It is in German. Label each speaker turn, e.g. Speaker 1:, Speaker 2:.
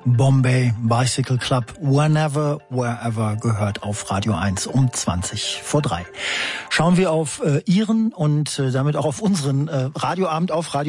Speaker 1: Bombay Bicycle Club, Whenever, Wherever, gehört auf Radio 1 um 3:20. Schauen wir auf Ihren und damit auch auf unseren Radioabend auf Radio